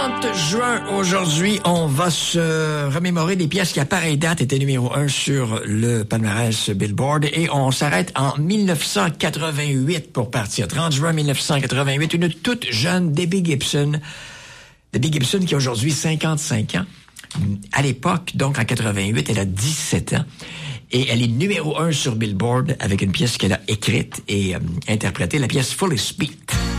30 juin, aujourd'hui, on va se remémorer des pièces qui, à pareille date, étaient numéro 1 sur le palmarès Billboard. Et on s'arrête en 1988 pour partir. 30 juin 1988, une toute jeune Debbie Gibson. Debbie Gibson qui a aujourd'hui 55 ans. À l'époque, donc en 88, elle a 17 ans. Et elle est numéro 1 sur Billboard avec une pièce qu'elle a écrite et interprétée, la pièce Fully Speak.